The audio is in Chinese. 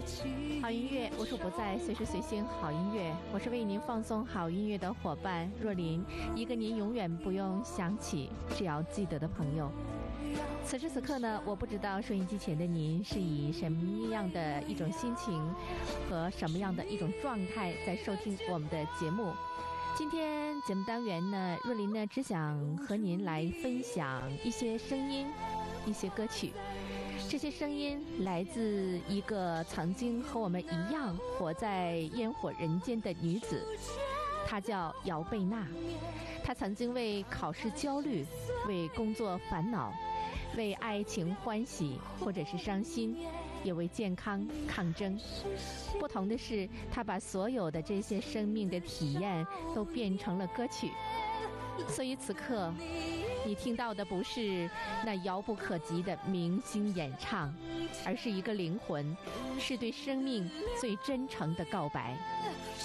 好音乐无处不在，随时随心好音乐，我是为您放送好音乐的伙伴若琳，一个您永远不用想起，只要记得的朋友。此时此刻呢，我不知道收音机前的您是以什么样的一种心情和什么样的一种状态在收听我们的节目。今天节目单元呢，若琳呢只想和您来分享一些声音，一些歌曲。这些声音来自一个曾经和我们一样活在烟火人间的女子，她叫姚贝娜。她曾经为考试焦虑，为工作烦恼，为爱情欢喜或者是伤心，也为健康抗争。不同的是，她把所有的这些生命的体验都变成了歌曲。所以此刻你听到的不是那遥不可及的明星演唱，而是一个灵魂，是对生命最真诚的告白。